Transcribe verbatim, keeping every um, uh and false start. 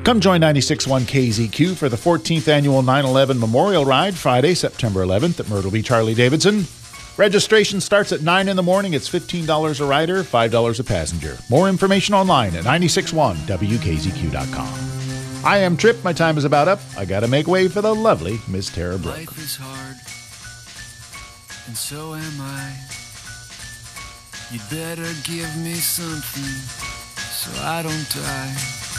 Come join ninety-six point one K Z Q for the fourteenth Annual nine eleven Memorial Ride, Friday, September eleventh at Myrtle Beach Harley-Davidson. Registration starts at nine in the morning. It's fifteen dollars a rider, five dollars a passenger. More information online at nine six one W K Z Q dot com. I am Trip. My time is about up. I gotta make way for the lovely Miss Tara Brooke. Life is hard, and so am I. You'd better give me something so I don't die.